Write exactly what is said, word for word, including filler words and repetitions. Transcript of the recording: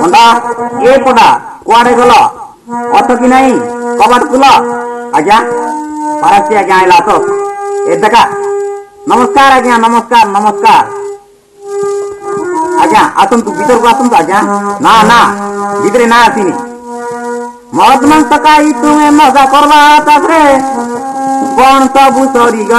पंडा ए पंडा कुआड़े गल अथ कि नहीं कबाट खुल आज्ञा पारासी आज्ञा आइला तो ए देखा नमस्कार आज्ञा नमस्कार नमस्कार आज्ञा आसतु भीतर को आसतु आज्ञा ना ना भीतर ना आसीनी मद मांस खाई तुम्हें मजा करवा कौन सब सरी